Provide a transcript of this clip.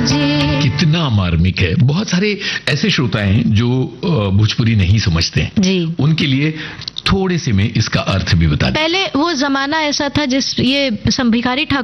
कितना मार्मिक है। बहुत सारे ऐसे श्रोता हैं जो भोजपुरी नहीं समझते हैं जी, उनके लिए थोड़े से में इसका अर्थ भी बता दें। पहले वो जमाना ऐसा था जिस ये भिखारी ठाकुर